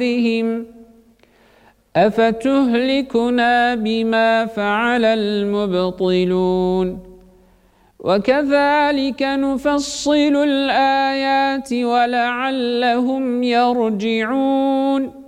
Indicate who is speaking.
Speaker 1: بهم أفتهلكنا بما فعل المبطلون وكذلك نفصل الآيات ولعلهم يرجعون